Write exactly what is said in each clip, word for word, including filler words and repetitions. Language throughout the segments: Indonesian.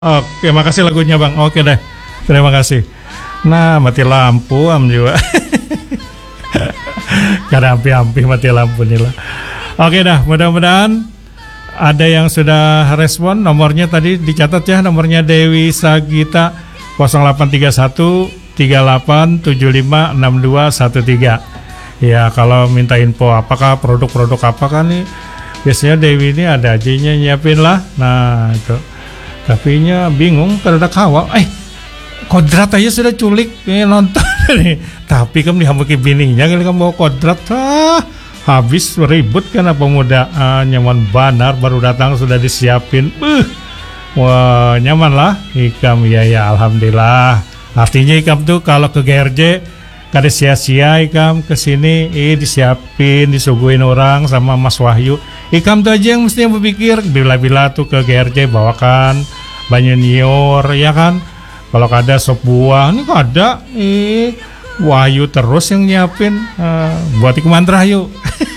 Oke, makasih lagunya Bang. Oke deh, terima kasih. Nah, mati lampu am juga. Karena ampi-ampi mati lampu nih lah. Oke dah, mudah-mudahan ada yang sudah respon. Nomornya tadi dicatat ya, nomornya Dewi Sagita nol delapan tiga satu tiga delapan tujuh lima enam dua satu tiga. Ya, kalau minta info apakah produk-produk apakah nih, biasanya Dewi ini ada aja nyiapin lah. Nah, itu. Tapi nya bingung karena kawal. Eh, kodrat aja sudah culik eh, nonton nih. Tapi kamu dihambuki bininya kali kamu bawa kodrat. Ah, habis ribut karena pemuda ah, nyaman banar baru datang sudah disiapin. Uh, wah nyaman lah. Ikam ya ya alhamdulillah. Artinya Ikam tuh kalau ke G R J kada sia-sia Ikam kesini eh disiapin disuguhin orang sama Mas Wahyu. Ikam tuh aja yang mestinya berpikir bila-bila tuh ke G R J bawakan banyak nior ya kan. Kalau kada sop buah ini kada eh Wahyu terus yang nyiapin uh, buat iku mantra yuk.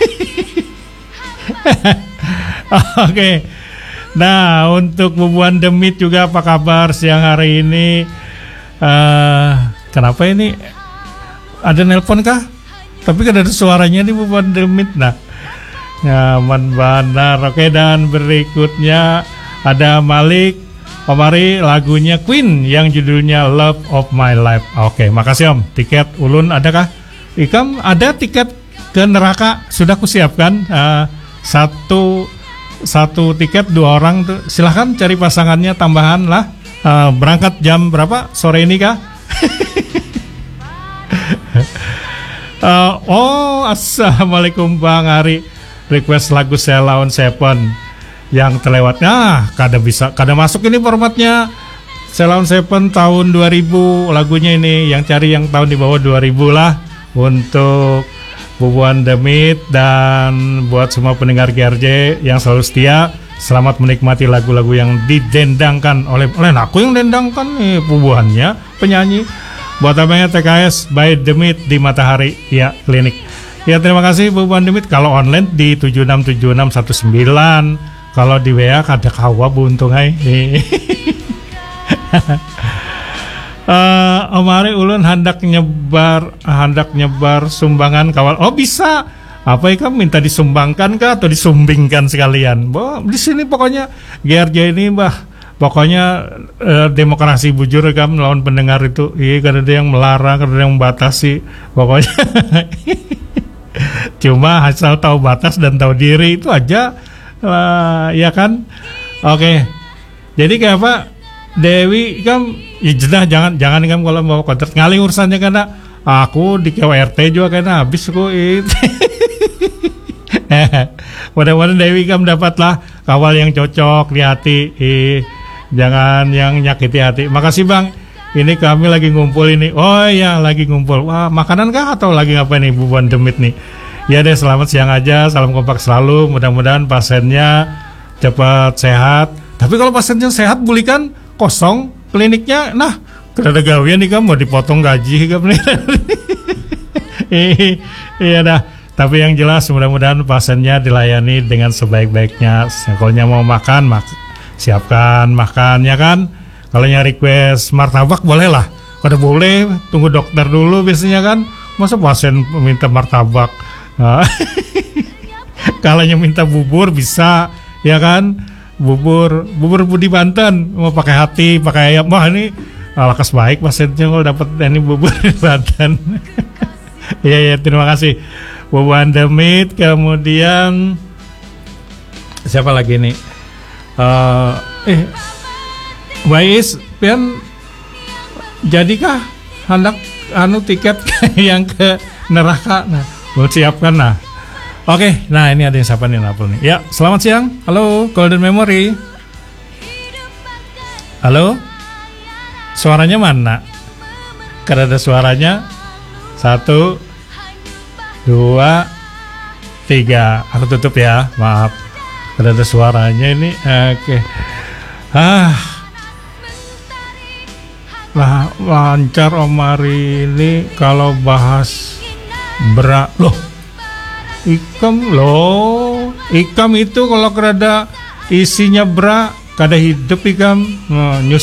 Oke. Okay. Nah untuk Bubuan Demit juga apa kabar siang hari ini? Uh, kenapa ini ada nelpon kah? Tapi kan ada suaranya nih Bubuan Demit. Nah nyaman benar. Oke, dan berikutnya ada Malik Omari lagunya Queen yang judulnya Love of My Life. Oke, makasih Om. Tiket ulun adakah? Ikam ada tiket ke neraka sudah kusiapkan uh, satu satu tiket dua orang tuh. Silahkan cari pasangannya tambahan lah. Uh, berangkat jam berapa sore ini kah? uh, oh, assalamualaikum Bang Ari. Request lagu Sheila on Seven yang terlewat. Nah, kada bisa, kada masuk ini formatnya. Sheila on Seven tahun dua ribu lagunya ini, yang cari yang tahun di bawah dua ribu lah. Untuk Bubuan Demit dan buat semua pendengar G R J yang selalu setia, selamat menikmati lagu-lagu yang didendangkan oleh oleh aku yang dendangkan nih Bubuannya penyanyi. Buat abangnya T K S by Demit di Matahari ya Klinik. Ya terima kasih Bubuan Demit. Kalau online di tujuh enam tujuh enam satu sembilan. Kalau di W A kada kawa buntung hai. uh, Omari ulun hendak nyebar hendak nyebar sumbangan kawal. Oh bisa. Apa ya kamu minta disumbangkan kah atau disumbingkan sekalian? Bah, di sini pokoknya G R J ini bah pokoknya uh, demokrasi bujur kan melawan pendengar itu. Iya kada ada yang melarang, kada ada yang membatasi. Pokoknya cuma asal tahu batas dan tahu diri itu aja lah, ya kan? Oke. Jadi kayak apa? Dewi kan ya jedah jangan jangan kan kalau mau kontrak ngaling urusannya karena aku di K W R T juga karena habis aku itu. Mudah-mudahan Dewi kan dapatlah kawal yang cocok di hati. Eh, jangan yang nyakiti hati. Makasih Bang. Ini kami lagi ngumpul ini. Oh iya lagi ngumpul. Wah makanan kah atau lagi ngapain nih Bubuan Demit nih? Ya deh selamat siang aja. Salam kompak selalu. Mudah-mudahan pasiennya cepat sehat. Tapi kalau pasiennya sehat bulikan kosong kliniknya. Nah kada gawian nih kamu mau dipotong gaji kamu nih. Iya dah. Tapi yang jelas mudah-mudahan pasiennya dilayani dengan sebaik-baiknya. Kalau mau makan mak siapkan makannya kan. Kalau nyari request martabak boleh lah. Kada boleh tunggu dokter dulu biasanya kan. Masa pasien minta martabak. Nah, kalau yang minta bubur bisa ya kan. Bubur bubur Budi Banten mau pakai hati pakai ayam. Wah ini alakas baik pasiennya kalau dapat ini bubur di Banten. Iya ya terima kasih Bubuan Demit. Kemudian siapa lagi nih uh, eh Wais, pian jadikah hendak anu tiket yang ke neraka? Nah, mau siapkan nah. Oke, nah ini ada yang siapa nih napol nih. Ya, selamat siang. Halo, Golden Memory. Halo. Suaranya mana? Karena ada suaranya. Satu, dua, tiga. Aku tutup ya, maaf. Karena ada suaranya ini. Oke. Ah. Lah lancar Omari ini kalau bahas berat loh. Ikam loh. Ikam itu kalau kerada isinya bra kada hidup ikam, oh,